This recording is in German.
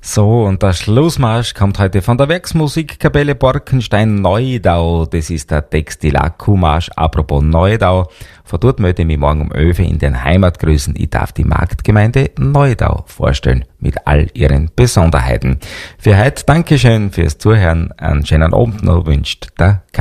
So, und der Schlussmarsch kommt heute von der Werksmusikkapelle Borkenstein-Neudau. Das ist der Textil-Akku-Marsch. Apropos Neudau, von dort möchte ich mich morgen um 11 Uhr in den Heimatgrüßen. Ich darf die Marktgemeinde Neudau vorstellen, mit all ihren Besonderheiten. Für heute Dankeschön fürs Zuhören. Einen schönen Abend noch wünscht der